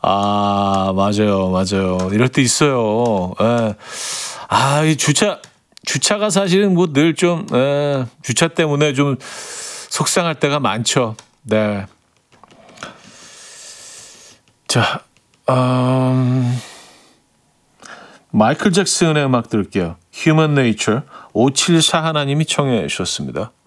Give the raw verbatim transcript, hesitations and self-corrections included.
아, 맞아요, 맞아요. 이럴 때 있어요. 예. 아, 이 주차, 주차가 사실은 뭐 늘 좀, 예, 주차 때문에 좀 속상할 때가 많죠. 네. 자, 음, 마이클 잭슨의 음악 들을게요. Human Nature 오칠사 하나님이 청해 주셨습니다.